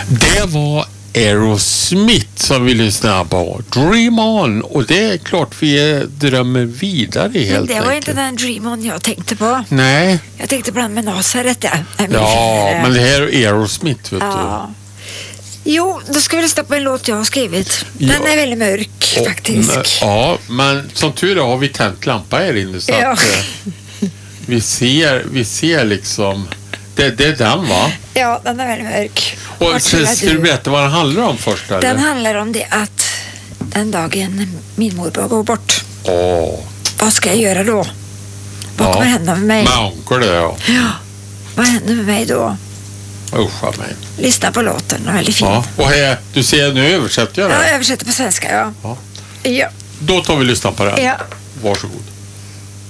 Det var Aerosmith som vi lyssnade på. Dream On. Och det är klart vi drömmer vidare helt enkelt. Men det var inte den Dream On jag tänkte på. Nej. Jag tänkte på den med Nazaret. Ja, men det här är Aerosmith, vet du. Jo, då ska vi lyssna på en låt jag har skrivit. Den är väldigt mörk faktiskt. Ja, men som tur är har vi tänt lampa här inne så att vi ser liksom det är den, va? Ja, den är väldigt mörk. Och ska du berätta vad den handlar om först? Eller? Den handlar om det att den dagen min morbror går bort. Vad ska jag göra då? Vad kommer hända med mig? Ja. Vad händer med mig då? Usch mig. Lyssna på låten, den är väldigt fin. Ja. Och här, du ser, nu översätter jag det. Ja, jag översätter på svenska, ja. Då tar vi lyssna på den. Ja. Varsågod.